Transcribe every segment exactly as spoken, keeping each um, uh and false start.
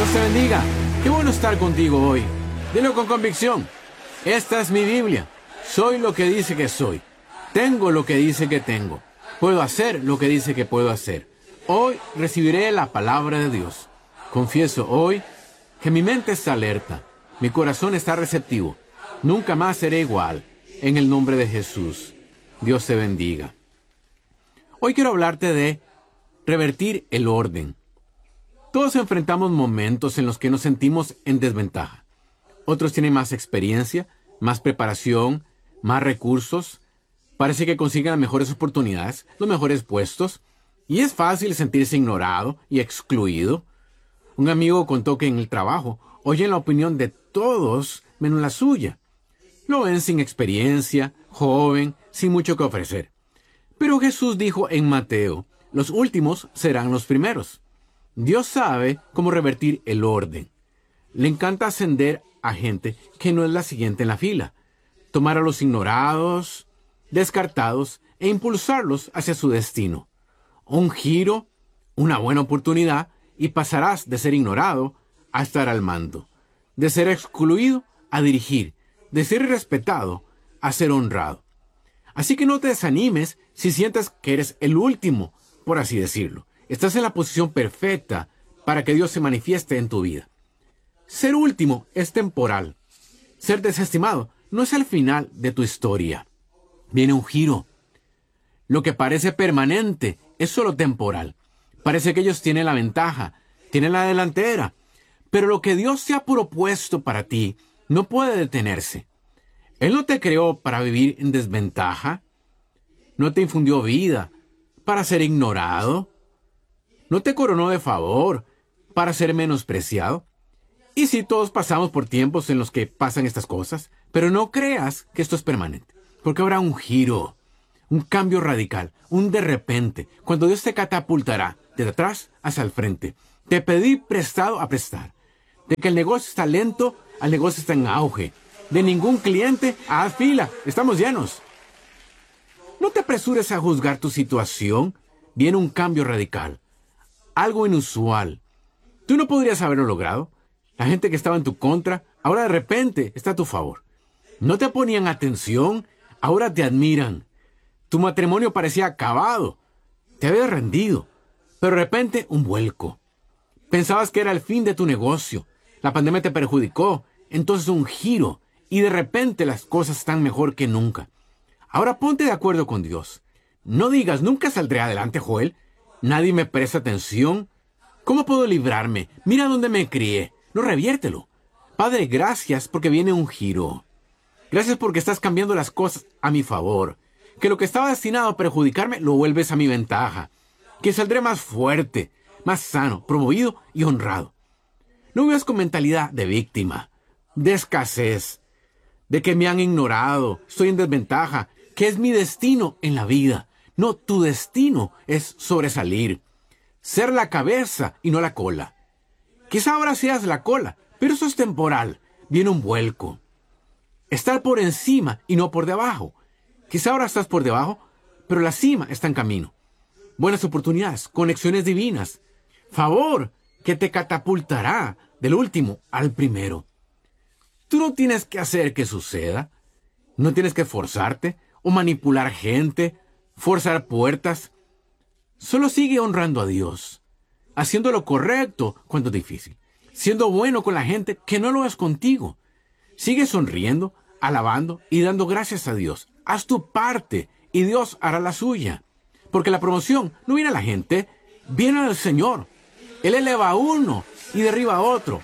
Dios te bendiga. Qué bueno estar contigo hoy. Dilo con convicción. Esta es mi Biblia. Soy lo que dice que soy. Tengo lo que dice que tengo. Puedo hacer lo que dice que puedo hacer. Hoy recibiré la palabra de Dios. Confieso hoy que mi mente está alerta. Mi corazón está receptivo. Nunca más seré igual. En el nombre de Jesús. Dios te bendiga. Hoy quiero hablarte de revertir el orden. Todos enfrentamos momentos en los que nos sentimos en desventaja. Otros tienen más experiencia, más preparación, más recursos. Parece que consiguen las mejores oportunidades, los mejores puestos. Y es fácil sentirse ignorado y excluido. Un amigo contó que en el trabajo oyen la opinión de todos menos la suya. Lo ven sin experiencia, joven, sin mucho que ofrecer. Pero Jesús dijo en Mateo, los últimos serán los primeros. Dios sabe cómo revertir el orden. Le encanta ascender a gente que no es la siguiente en la fila, tomar a los ignorados, descartados e impulsarlos hacia su destino. Un giro, una buena oportunidad y pasarás de ser ignorado a estar al mando, de ser excluido a dirigir, de ser irrespetado a ser honrado. Así que no te desanimes si sientes que eres el último, por así decirlo. Estás en la posición perfecta para que Dios se manifieste en tu vida. Ser último es temporal. Ser desestimado no es el final de tu historia. Viene un giro. Lo que parece permanente es solo temporal. Parece que ellos tienen la ventaja, tienen la delantera. Pero lo que Dios te ha propuesto para ti no puede detenerse. Él no te creó para vivir en desventaja. No te infundió vida para ser ignorado. No te coronó de favor para ser menospreciado. Y sí, todos pasamos por tiempos en los que pasan estas cosas, pero no creas que esto es permanente, porque habrá un giro, un cambio radical, un de repente, cuando Dios te catapultará de atrás hacia el frente. Te pedí prestado a prestar. De que el negocio está lento, al negocio está en auge. De ningún cliente, haz fila, estamos llenos. No te apresures a juzgar tu situación. Viene un cambio radical. Algo inusual. Tú no podrías haberlo logrado. La gente que estaba en tu contra, ahora de repente está a tu favor. No te ponían atención, ahora te admiran. Tu matrimonio parecía acabado. Te habías rendido. Pero de repente un vuelco. Pensabas que era el fin de tu negocio. La pandemia te perjudicó. Entonces un giro. Y de repente las cosas están mejor que nunca. Ahora ponte de acuerdo con Dios. No digas, nunca saldré adelante, Joel. Nadie me presta atención. ¿Cómo puedo librarme? Mira dónde me crié. No, reviértelo. Padre, gracias porque viene un giro. Gracias porque estás cambiando las cosas a mi favor. Que lo que estaba destinado a perjudicarme lo vuelves a mi ventaja. Que saldré más fuerte, más sano, promovido y honrado. No vivas con mentalidad de víctima, de escasez, de que me han ignorado, estoy en desventaja, que es mi destino en la vida. No, tu destino es sobresalir, ser la cabeza y no la cola. Quizá ahora seas la cola, pero eso es temporal. Viene un vuelco. Estar por encima y no por debajo. Quizá ahora estás por debajo, pero la cima está en camino. Buenas oportunidades, conexiones divinas, favor que te catapultará del último al primero. Tú no tienes que hacer que suceda. No tienes que forzarte o manipular gente, forzar puertas. Solo sigue honrando a Dios, haciendo lo correcto cuando es difícil, siendo bueno con la gente que no lo es contigo. Sigue sonriendo, alabando y dando gracias a Dios. Haz tu parte y Dios hará la suya. Porque la promoción no viene a la gente, viene al Señor. Él eleva a uno y derriba a otro.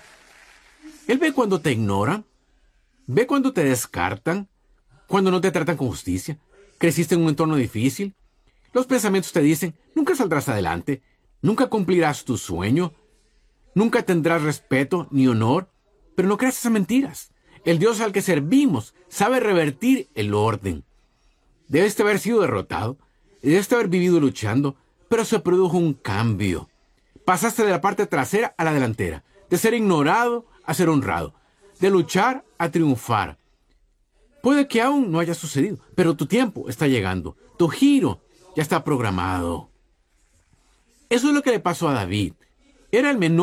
Él ve cuando te ignoran, ve cuando te descartan, cuando no te tratan con justicia. Creciste en un entorno difícil. Los pensamientos te dicen, nunca saldrás adelante, nunca cumplirás tu sueño, nunca tendrás respeto ni honor. Pero no creas esas mentiras. El Dios al que servimos sabe revertir el orden. Debes de haber sido derrotado, debes de haber vivido luchando, pero se produjo un cambio. Pasaste de la parte trasera a la delantera, de ser ignorado a ser honrado, de luchar a triunfar. Puede que aún no haya sucedido, pero tu tiempo está llegando. Tu giro ya está programado. Eso es lo que le pasó a David. Era el menor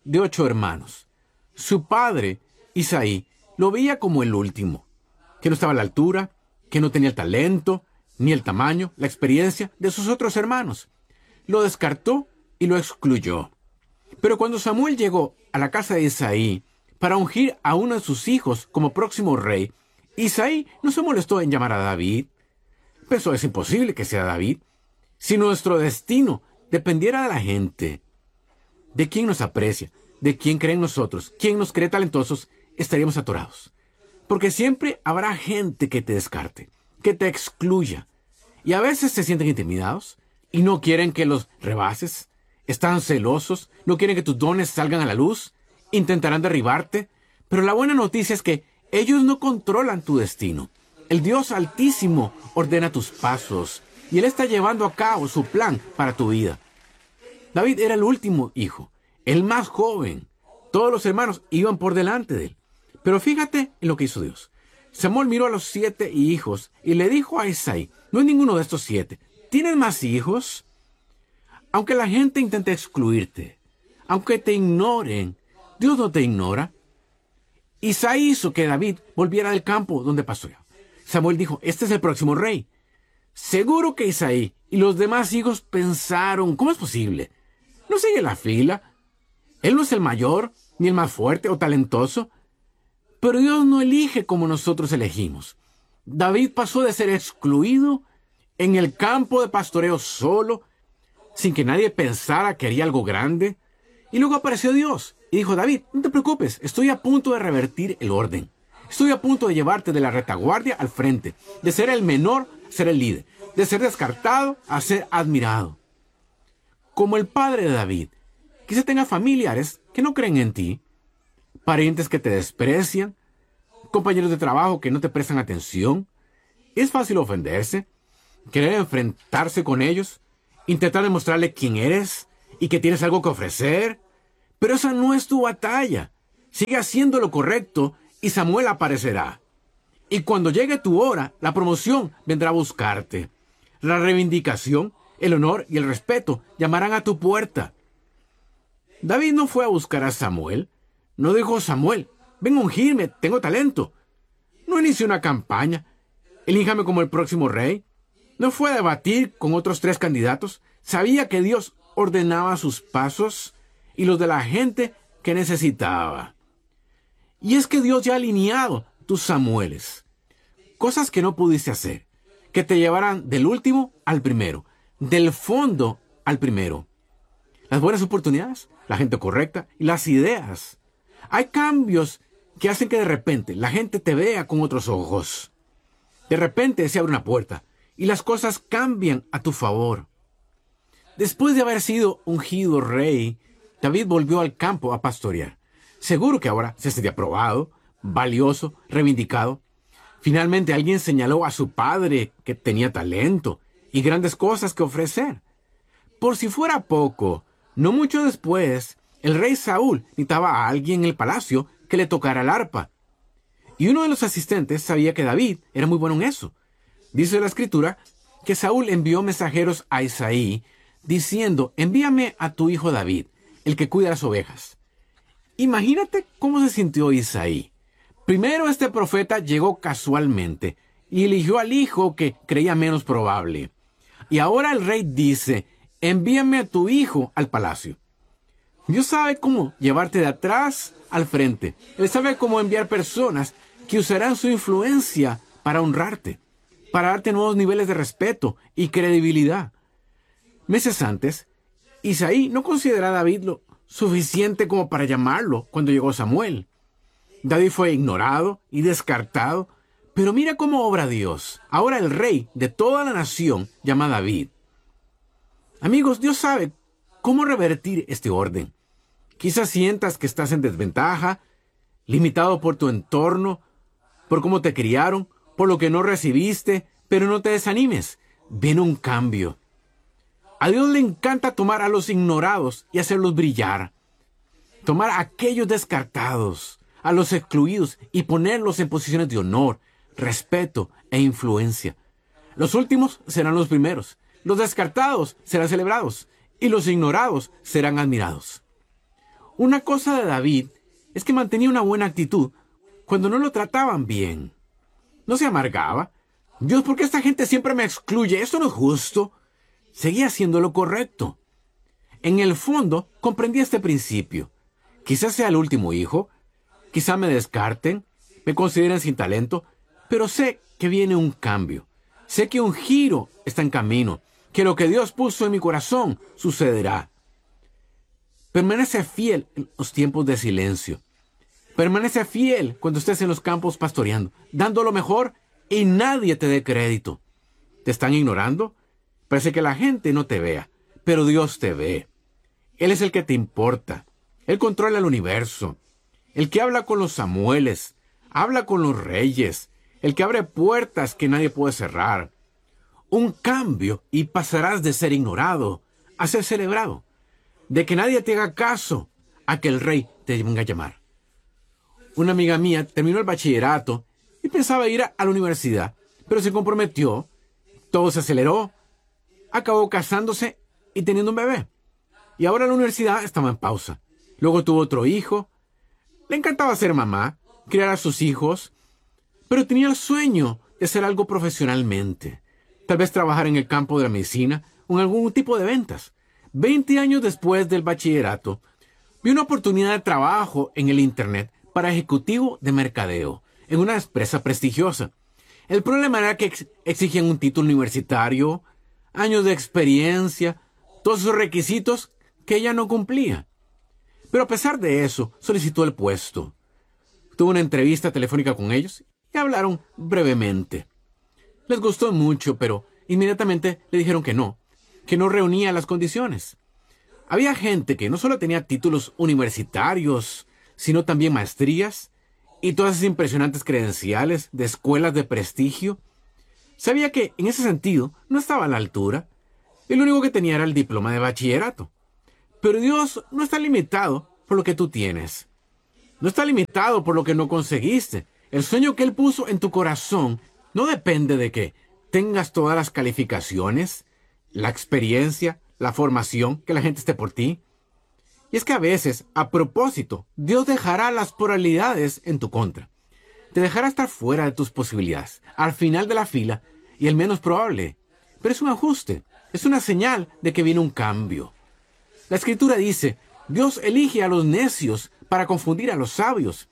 de ocho hermanos. Su padre, Isaí, lo veía como el último, que no estaba a la altura, que no tenía el talento, ni el tamaño, la experiencia de sus otros hermanos. Lo descartó y lo excluyó. Pero cuando Samuel llegó a la casa de Isaí para ungir a uno de sus hijos como próximo rey, Isaí no se molestó en llamar a David. Pensó, es imposible que sea David. Si nuestro destino dependiera de la gente, de quién nos aprecia, de quién cree en nosotros, quién nos cree talentosos, estaríamos atorados. Porque siempre habrá gente que te descarte, que te excluya. Y a veces se sienten intimidados y no quieren que los rebases. Están celosos, no quieren que tus dones salgan a la luz, intentarán derribarte. Pero la buena noticia es que ellos no controlan tu destino. El Dios Altísimo ordena tus pasos y Él está llevando a cabo su plan para tu vida. David era el último hijo, el más joven. Todos los hermanos iban por delante de él. Pero fíjate en lo que hizo Dios. Samuel miró a los siete hijos y le dijo a Isaí, no es ninguno de estos siete. ¿Tienes más hijos? Aunque la gente intente excluirte, aunque te ignoren, Dios no te ignora. Isaí hizo que David volviera del campo donde pasó. Samuel dijo, este es el próximo rey. Seguro que Isaí y los demás hijos pensaron, ¿cómo es posible? No sigue la fila. Él no es el mayor, ni el más fuerte o talentoso. Pero Dios no elige como nosotros elegimos. David pasó de ser excluido en el campo de pastoreo solo, sin que nadie pensara que haría algo grande. Y luego apareció Dios y dijo, David, no te preocupes, estoy a punto de revertir el orden. Estoy a punto de llevarte de la retaguardia al frente, de ser el menor a ser el líder, de ser descartado a ser admirado. Como el padre de David, quizá tenga familiares que no creen en ti, parientes que te desprecian, compañeros de trabajo que no te prestan atención. Es fácil ofenderse, querer enfrentarse con ellos, intentar demostrarle quién eres y que tienes algo que ofrecer. Pero esa no es tu batalla. Sigue haciendo lo correcto y Samuel aparecerá. Y cuando llegue tu hora, la promoción vendrá a buscarte. La reivindicación, el honor y el respeto llamarán a tu puerta. David no fue a buscar a Samuel. No dijo, Samuel, ven a ungirme, tengo talento. No inició una campaña. Elíjame como el próximo rey. No fue a debatir con otros tres candidatos. Sabía que Dios ordenaba sus pasos y los de la gente que necesitaba. Y es que Dios ya ha alineado tus Samueles. Cosas que no pudiste hacer, que te llevarán del último al primero, del fondo al primero. Las buenas oportunidades, la gente correcta y las ideas. Hay cambios que hacen que de repente la gente te vea con otros ojos. De repente se abre una puerta y las cosas cambian a tu favor. Después de haber sido ungido rey, David volvió al campo a pastorear. Seguro que ahora se sentía aprobado, valioso, reivindicado. Finalmente alguien señaló a su padre que tenía talento y grandes cosas que ofrecer. Por si fuera poco, no mucho después, el rey Saúl necesitaba a alguien en el palacio que le tocara el arpa. Y uno de los asistentes sabía que David era muy bueno en eso. Dice la Escritura que Saúl envió mensajeros a Isaí diciendo, envíame a tu hijo David, el que cuida las ovejas. Imagínate cómo se sintió Isaí. Primero este profeta llegó casualmente y eligió al hijo que creía menos probable. Y ahora el rey dice, envíame a tu hijo al palacio. Dios sabe cómo llevarte de atrás al frente. Él sabe cómo enviar personas que usarán su influencia para honrarte, para darte nuevos niveles de respeto y credibilidad. Meses antes, Isaí no consideraba a David lo suficiente como para llamarlo cuando llegó Samuel. David fue ignorado y descartado, pero mira cómo obra Dios. Ahora el rey de toda la nación llama a David. Amigos, Dios sabe cómo revertir este orden. Quizás sientas que estás en desventaja, limitado por tu entorno, por cómo te criaron, por lo que no recibiste, pero no te desanimes. Viene un cambio. A Dios le encanta tomar a los ignorados y hacerlos brillar. Tomar a aquellos descartados, a los excluidos y ponerlos en posiciones de honor, respeto e influencia. Los últimos serán los primeros, los descartados serán celebrados y los ignorados serán admirados. Una cosa de David es que mantenía una buena actitud cuando no lo trataban bien. No se amargaba. Dios, ¿por qué esta gente siempre me excluye? Esto no es justo. Seguía haciendo lo correcto. En el fondo, comprendía este principio. Quizás sea el último hijo, quizá me descarten, me consideren sin talento, pero sé que viene un cambio. Sé que un giro está en camino, que lo que Dios puso en mi corazón sucederá. Permanece fiel en los tiempos de silencio. Permanece fiel cuando estés en los campos pastoreando, dando lo mejor y nadie te dé crédito. ¿Te están ignorando? Parece que la gente no te vea, pero Dios te ve. Él es el que te importa. Él controla el universo. El que habla con los Samueles, habla con los reyes, el que abre puertas que nadie puede cerrar. Un cambio y pasarás de ser ignorado a ser celebrado. De que nadie te haga caso a que el rey te venga a llamar. Una amiga mía terminó el bachillerato y pensaba ir a la universidad, pero se comprometió, todo se aceleró, acabó casándose y teniendo un bebé. Y ahora la universidad estaba en pausa. Luego tuvo otro hijo. Le encantaba ser mamá, criar a sus hijos, pero tenía el sueño de hacer algo profesionalmente. Tal vez trabajar en el campo de la medicina o en algún tipo de ventas. Veinte años después del bachillerato, vi una oportunidad de trabajo en el Internet para ejecutivo de mercadeo, en una empresa prestigiosa. El problema era que ex- exigían un título universitario, años de experiencia, todos esos requisitos que ella no cumplía. Pero a pesar de eso, solicitó el puesto. Tuvo una entrevista telefónica con ellos y hablaron brevemente. Les gustó mucho, pero inmediatamente le dijeron que no, que no reunía las condiciones. Había gente que no solo tenía títulos universitarios, sino también maestrías y todas esas impresionantes credenciales de escuelas de prestigio. Sabía que, en ese sentido, no estaba a la altura, y lo único que tenía era el diploma de bachillerato. Pero Dios no está limitado por lo que tú tienes. No está limitado por lo que no conseguiste. El sueño que Él puso en tu corazón no depende de que tengas todas las calificaciones, la experiencia, la formación, que la gente esté por ti. Y es que a veces, a propósito, Dios dejará las probabilidades en tu contra. Te dejará estar fuera de tus posibilidades, al final de la fila y el menos probable. Pero es un ajuste, es una señal de que viene un cambio. La Escritura dice, Dios elige a los necios para confundir a los sabios.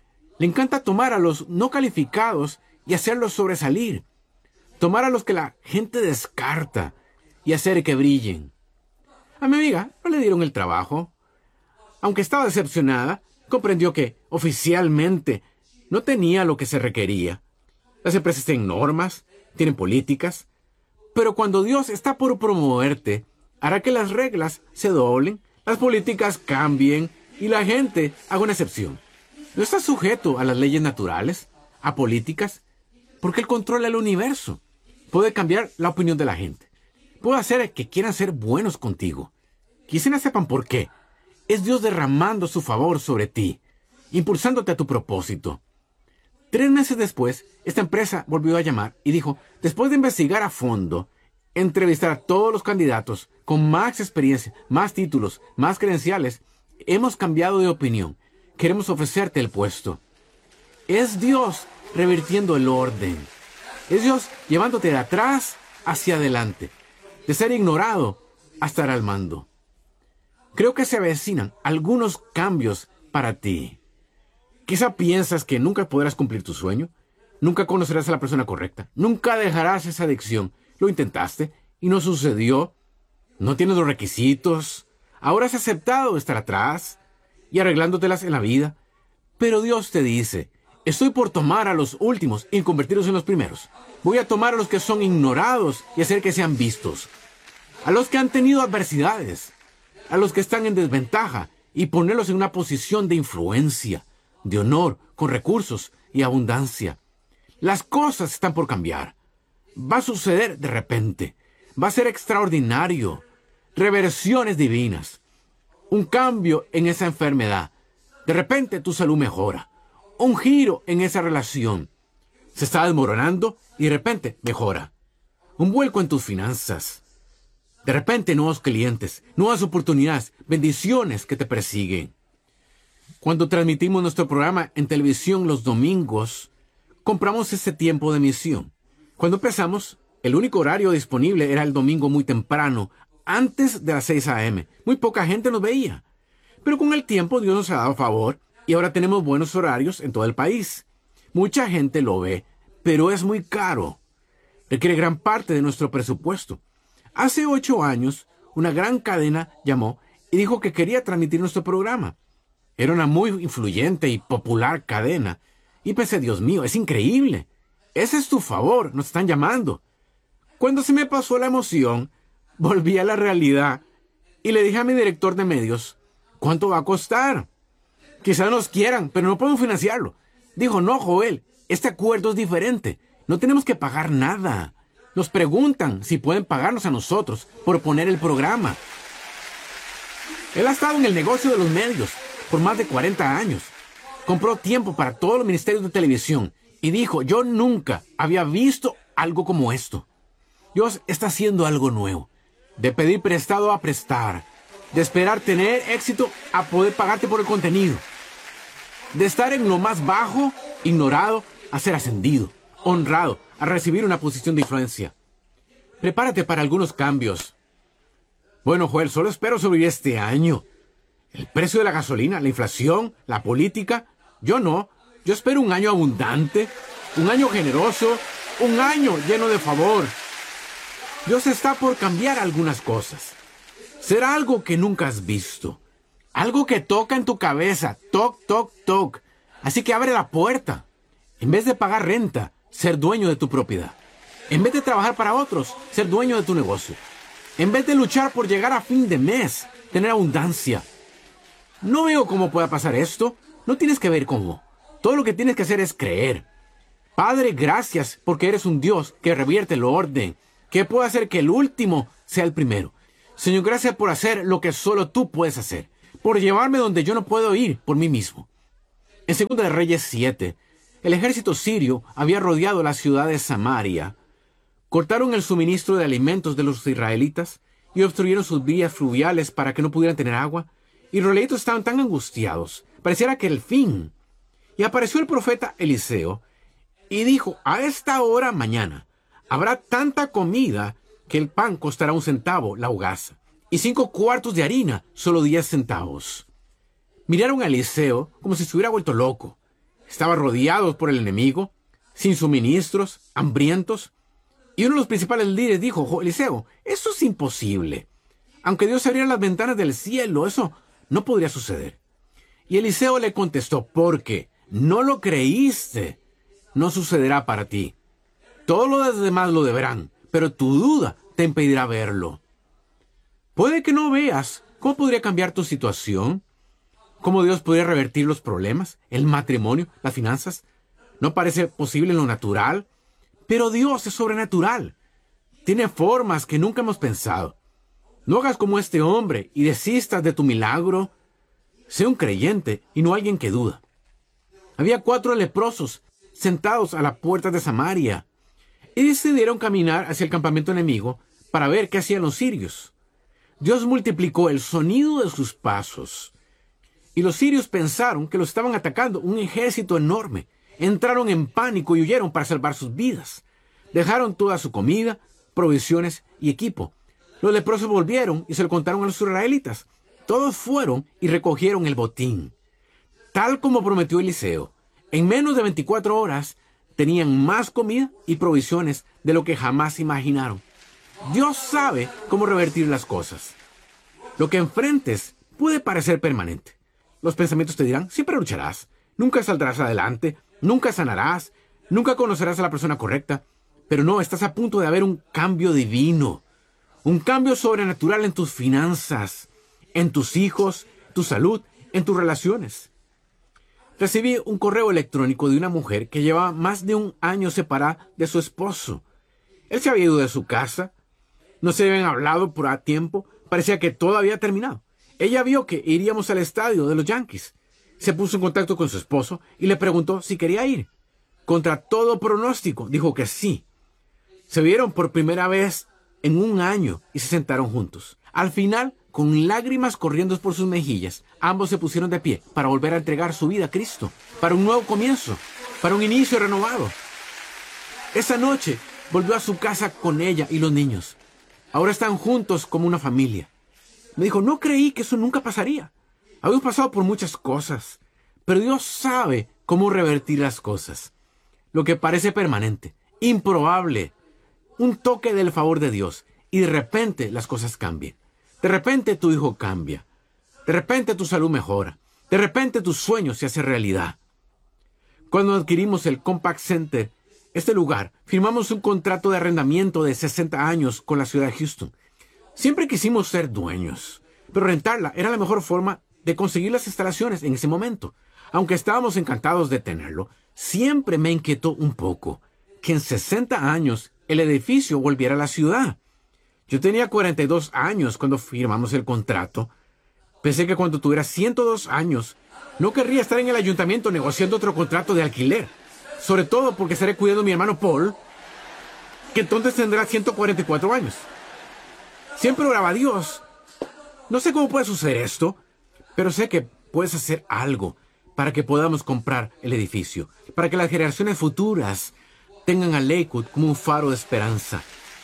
Le encanta tomar a los no calificados y hacerlos sobresalir. Tomar a los que la gente descarta y hacer que brillen. A mi amiga no le dieron el trabajo. Aunque estaba decepcionada, comprendió que oficialmente no tenía lo que se requería. Las empresas tienen normas, tienen políticas, pero cuando Dios está por promoverte, hará que las reglas se doblen, las políticas cambien y la gente haga una excepción. No está sujeto a las leyes naturales, a políticas, porque Él controla el universo. Puede cambiar la opinión de la gente. Puede hacer que quieran ser buenos contigo. Quisiera sepan por qué. Es Dios derramando su favor sobre ti, impulsándote a tu propósito. Tres meses después, esta empresa volvió a llamar y dijo, después de investigar a fondo, entrevistar a todos los candidatos con más experiencia, más títulos, más credenciales, hemos cambiado de opinión. Queremos ofrecerte el puesto. Es Dios revirtiendo el orden. Es Dios llevándote de atrás hacia adelante, de ser ignorado a estar al mando. Creo que se avecinan algunos cambios para ti. Quizá piensas que nunca podrás cumplir tu sueño, nunca conocerás a la persona correcta, nunca dejarás esa adicción. Lo intentaste y no sucedió. No tienes los requisitos. Ahora has aceptado estar atrás y arreglándotelas en la vida. Pero Dios te dice, estoy por tomar a los últimos y convertirlos en los primeros. Voy a tomar a los que son ignorados y hacer que sean vistos. A los que han tenido adversidades, a los que están en desventaja y ponerlos en una posición de influencia, de honor, con recursos y abundancia. Las cosas están por cambiar. Va a suceder de repente. Va a ser extraordinario. Reversiones divinas. Un cambio en esa enfermedad. De repente tu salud mejora. Un giro en esa relación. Se está desmoronando y de repente mejora. Un vuelco en tus finanzas. De repente nuevos clientes, nuevas oportunidades, bendiciones que te persiguen. Cuando transmitimos nuestro programa en televisión los domingos, compramos ese tiempo de emisión. Cuando empezamos, el único horario disponible era el domingo muy temprano, antes de las seis a eme Muy poca gente nos veía. Pero con el tiempo Dios nos ha dado favor y ahora tenemos buenos horarios en todo el país. Mucha gente lo ve, pero es muy caro. Requiere gran parte de nuestro presupuesto. Hace ocho años, una gran cadena llamó y dijo que quería transmitir nuestro programa. Era una muy influyente y popular cadena. Y pensé, Dios mío, es increíble. Ese es tu favor, nos están llamando. Cuando se me pasó la emoción, volví a la realidad y le dije a mi director de medios, ¿cuánto va a costar? Quizás nos quieran, pero no podemos financiarlo. Dijo, no, Joel, este acuerdo es diferente. No tenemos que pagar nada. Nos preguntan si pueden pagarnos a nosotros por poner el programa. Él ha estado en el negocio de los medios por más de cuarenta años. Compró tiempo para todos los ministerios de televisión y dijo, yo nunca había visto algo como esto. Dios está haciendo algo nuevo. De pedir prestado a prestar. De esperar tener éxito a poder pagarte por el contenido. De estar en lo más bajo, ignorado, a ser ascendido, honrado, a recibir una posición de influencia. Prepárate para algunos cambios. Bueno, Joel, solo espero sobrevivir este año. El precio de la gasolina, la inflación, la política. Yo no. Yo espero un año abundante, un año generoso, un año lleno de favor. Dios está por cambiar algunas cosas. Será algo que nunca has visto. Algo que toca en tu cabeza. Toc, toc, toc. Así que abre la puerta. En vez de pagar renta, ser dueño de tu propiedad. En vez de trabajar para otros, ser dueño de tu negocio. En vez de luchar por llegar a fin de mes, tener abundancia. No veo cómo pueda pasar esto. No tienes que ver cómo. Todo lo que tienes que hacer es creer. Padre, gracias porque eres un Dios que revierte el orden, que puede hacer que el último sea el primero. Señor, gracias por hacer lo que solo tú puedes hacer, por llevarme donde yo no puedo ir por mí mismo. En Segunda de Reyes siete, el ejército sirio había rodeado la ciudad de Samaria. Cortaron el suministro de alimentos de los israelitas y obstruyeron sus vías fluviales para que no pudieran tener agua. Y los israelitas estaban tan angustiados, pareciera que el fin. Y apareció el profeta Eliseo y dijo, a esta hora mañana habrá tanta comida que el pan costará un centavo la hogaza, y cinco cuartos de harina solo diez centavos. Miraron a Eliseo como si se hubiera vuelto loco. Estaba rodeado por el enemigo, sin suministros, hambrientos. Y uno de los principales líderes dijo, Eliseo, eso es imposible. Aunque Dios abriera las ventanas del cielo, eso no podría suceder. Y Eliseo le contestó, porque no lo creíste, no sucederá para ti. Todos los demás lo deberán, pero tu duda te impedirá verlo. Puede que no veas cómo podría cambiar tu situación, cómo Dios podría revertir los problemas, el matrimonio, las finanzas. No parece posible en lo natural, pero Dios es sobrenatural. Tiene formas que nunca hemos pensado. No hagas como este hombre y desistas de tu milagro. Sé un creyente y no alguien que duda. Había cuatro leprosos sentados a la puerta de Samaria y decidieron caminar hacia el campamento enemigo para ver qué hacían los sirios. Dios multiplicó el sonido de sus pasos y los sirios pensaron que los estaban atacando un ejército enorme. Entraron en pánico y huyeron para salvar sus vidas. Dejaron toda su comida, provisiones y equipo. Los leprosos volvieron y se lo contaron a los israelitas. Todos fueron y recogieron el botín. Tal como prometió Eliseo, en menos de veinticuatro horas tenían más comida y provisiones de lo que jamás imaginaron. Dios sabe cómo revertir las cosas. Lo que enfrentes puede parecer permanente. Los pensamientos te dirán, siempre lucharás, nunca saldrás adelante, nunca sanarás, nunca conocerás a la persona correcta. Pero no, estás a punto de haber un cambio divino, un cambio sobrenatural en tus finanzas, en tus hijos, tu salud, en tus relaciones. Recibí un correo electrónico de una mujer que llevaba más de un año separada de su esposo. Él se había ido de su casa, no se habían hablado por tiempo, parecía que todo había terminado. Ella vio que iríamos al estadio de los Yankees. Se puso en contacto con su esposo y le preguntó si quería ir. Contra todo pronóstico, dijo que sí. Se vieron por primera vez en un año y se sentaron juntos. Al final, con lágrimas corriendo por sus mejillas, ambos se pusieron de pie para volver a entregar su vida a Cristo, para un nuevo comienzo, para un inicio renovado. Esa noche volvió a su casa con ella y los niños. Ahora están juntos como una familia. Me dijo, no creí que eso nunca pasaría. Habíamos pasado por muchas cosas, pero Dios sabe cómo revertir las cosas. Lo que parece permanente, improbable, un toque del favor de Dios, y de repente las cosas cambian. De repente tu hijo cambia. De repente tu salud mejora. De repente tu sueño se hace realidad. Cuando adquirimos el Compaq Center, este lugar, firmamos un contrato de arrendamiento de sesenta años con la ciudad de Houston. Siempre quisimos ser dueños, pero rentarla era la mejor forma de conseguir las instalaciones en ese momento. Aunque estábamos encantados de tenerlo, siempre me inquietó un poco que en sesenta años el edificio volviera a la ciudad. Yo tenía cuarenta y dos años cuando firmamos el contrato. Pensé que cuando tuviera ciento dos años, no querría estar en el ayuntamiento negociando otro contrato de alquiler. Sobre todo porque estaré cuidando a mi hermano Paul, que entonces tendrá ciento cuarenta y cuatro años. Siempre oraba a Dios. No sé cómo puede suceder esto, pero sé que puedes hacer algo para que podamos comprar el edificio, para que las generaciones futuras tengan a Lakewood como un faro de esperanza.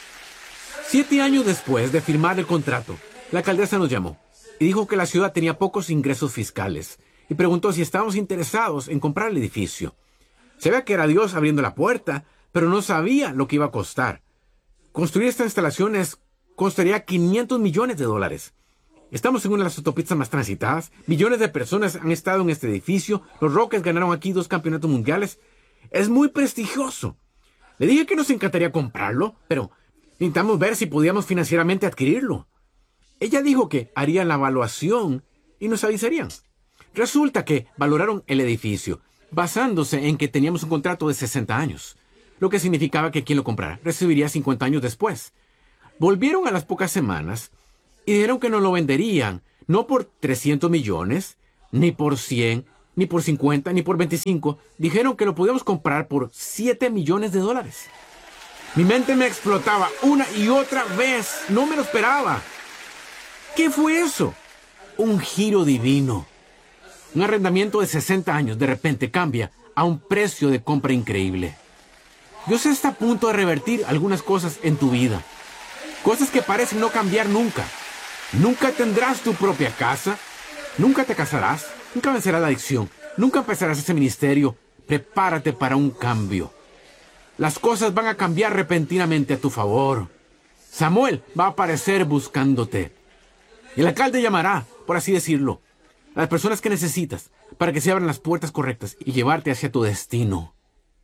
Siete años después de firmar el contrato, la alcaldesa nos llamó y dijo que la ciudad tenía pocos ingresos fiscales y preguntó si estábamos interesados en comprar el edificio. Se ve que era Dios abriendo la puerta, pero no sabía lo que iba a costar. Construir estas instalaciones costaría quinientos millones de dólares. Estamos en una de las autopistas más transitadas. Millones de personas han estado en este edificio. Los Rockets ganaron aquí dos campeonatos mundiales. Es muy prestigioso. Le dije que nos encantaría comprarlo, pero intentamos ver si podíamos financieramente adquirirlo. Ella dijo que harían la evaluación y nos avisarían. Resulta que valoraron el edificio, basándose en que teníamos un contrato de sesenta años, lo que significaba que quien lo comprara recibiría cincuenta años después. Volvieron a las pocas semanas y dijeron que nos lo venderían, no por trescientos millones, ni por cien, ni por cincuenta, ni por veinticinco. Dijeron que lo podíamos comprar por siete millones de dólares. Mi mente me explotaba una y otra vez. No me lo esperaba. ¿Qué fue eso? Un giro divino. Un arrendamiento de sesenta años de repente cambia a un precio de compra increíble. Dios está a punto de revertir algunas cosas en tu vida. Cosas que parecen no cambiar nunca. Nunca tendrás tu propia casa. Nunca te casarás. Nunca vencerás la adicción. Nunca empezarás ese ministerio. Prepárate para un cambio. Las cosas van a cambiar repentinamente a tu favor. Samuel va a aparecer buscándote. El alcalde llamará, por así decirlo, a las personas que necesitas para que se abran las puertas correctas y llevarte hacia tu destino.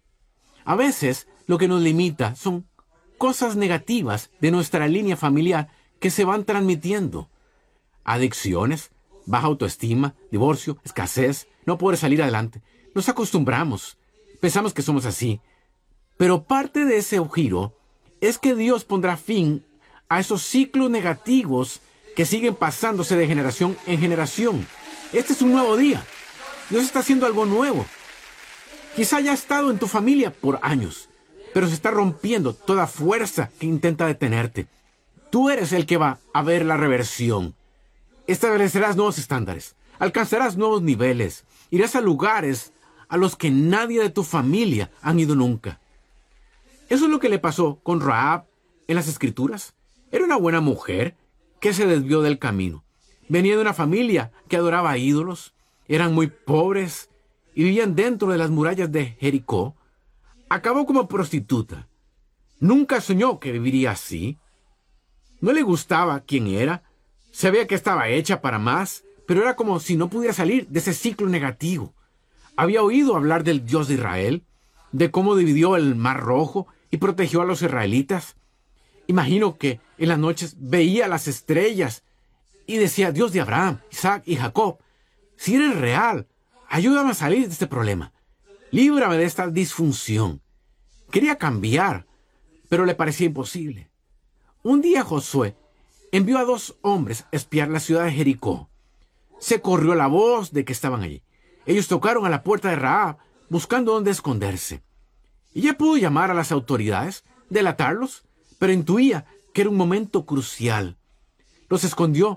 A veces, lo que nos limita son cosas negativas de nuestra línea familiar que se van transmitiendo. Adicciones, baja autoestima, divorcio, escasez, no poder salir adelante. Nos acostumbramos. Pensamos que somos así. Pero parte de ese giro es que Dios pondrá fin a esos ciclos negativos que siguen pasándose de generación en generación. Este es un nuevo día. Dios está haciendo algo nuevo. Quizá haya estado en tu familia por años, pero se está rompiendo toda fuerza que intenta detenerte. Tú eres el que va a ver la reversión. Establecerás nuevos estándares, alcanzarás nuevos niveles, irás a lugares a los que nadie de tu familia han ido nunca. Eso es lo que le pasó con Rahab en las Escrituras. Era una buena mujer que se desvió del camino. Venía de una familia que adoraba ídolos, eran muy pobres y vivían dentro de las murallas de Jericó. Acabó como prostituta. Nunca soñó que viviría así. No le gustaba quién era. Sabía que estaba hecha para más, pero era como si no pudiera salir de ese ciclo negativo. Había oído hablar del Dios de Israel, de cómo dividió el Mar Rojo y protegió a los israelitas. Imagino que en las noches veía las estrellas y decía, Dios de Abraham, Isaac y Jacob, si eres real, ayúdame a salir de este problema. Líbrame de esta disfunción. Quería cambiar, pero le parecía imposible. Un día Josué envió a dos hombres a espiar la ciudad de Jericó. Se corrió la voz de que estaban allí. Ellos tocaron a la puerta de Rahab, buscando dónde esconderse. Ella pudo llamar a las autoridades, delatarlos, pero intuía que era un momento crucial. Los escondió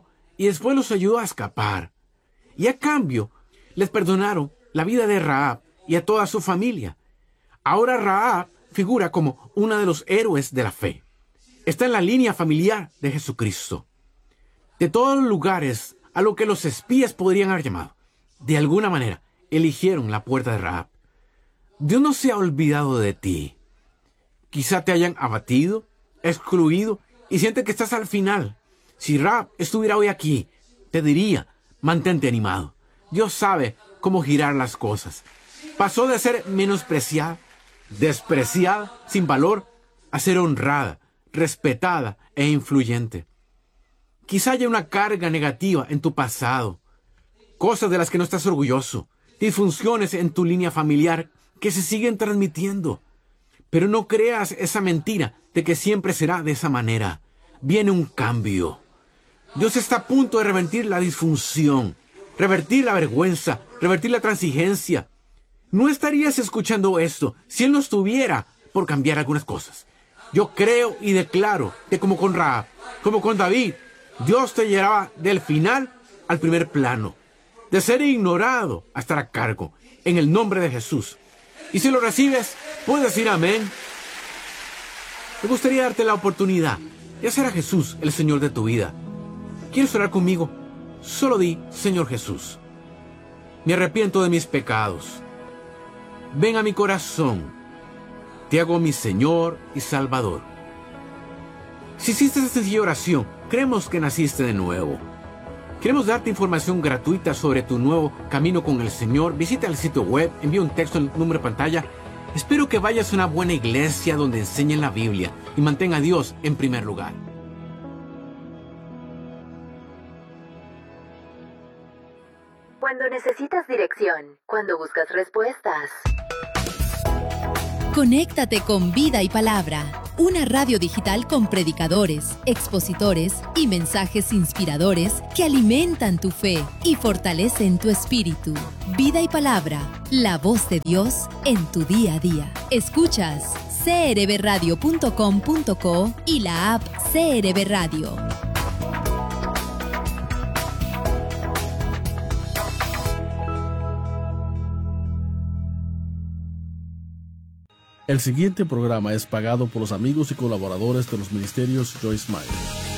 y después los ayudó a escapar. Y a cambio, les perdonaron la vida de Rahab y a toda su familia. Ahora Rahab figura como uno de los héroes de la fe. Está en la línea familiar de Jesucristo. De todos los lugares a lo que los espías podrían haber llamado, de alguna manera, eligieron la puerta de Rahab. Dios no se ha olvidado de ti. Quizá te hayan abatido, excluido, y sientes que estás al final. Si Rahab estuviera hoy aquí, te diría, mantente animado. Dios sabe cómo girar las cosas. Pasó de ser menospreciada, despreciada, sin valor, a ser honrada, respetada e influyente. Quizá haya una carga negativa en tu pasado, cosas de las que no estás orgulloso, disfunciones en tu línea familiar que se siguen transmitiendo. Pero no creas esa mentira de que siempre será de esa manera. Viene un cambio. Dios está a punto de revertir la disfunción, revertir la vergüenza, revertir la transigencia. No estarías escuchando esto si Él no estuviera por cambiar algunas cosas. Yo creo y declaro que como con Rahab, como con David, Dios te llevará del final al primer plano, de ser ignorado a estar a cargo, en el nombre de Jesús. Y si lo recibes, puedes decir amén. Me gustaría darte la oportunidad de hacer a Jesús el Señor de tu vida. ¿Quieres orar conmigo? Solo di, Señor Jesús, me arrepiento de mis pecados. Ven a mi corazón. Te hago mi Señor y Salvador. Si hiciste esta sencilla oración, creemos que naciste de nuevo. Queremos darte información gratuita sobre tu nuevo camino con el Señor. Visita el sitio web, envía un texto al número de pantalla. Espero que vayas a una buena iglesia donde enseñen la Biblia y mantenga a Dios en primer lugar. Cuando necesitas dirección, cuando buscas respuestas. Conéctate con Vida y Palabra, una radio digital con predicadores, expositores y mensajes inspiradores que alimentan tu fe y fortalecen tu espíritu. Vida y Palabra, la voz de Dios en tu día a día. Escuchas c r b radio punto com punto co y la app C R B Radio. El siguiente programa es pagado por los amigos y colaboradores de los ministerios Joyce Meyer.